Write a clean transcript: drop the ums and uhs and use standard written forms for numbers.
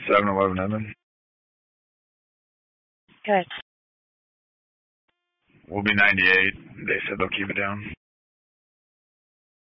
7-Eleven Edmond. Good. We'll be 98. They said they'll keep it down.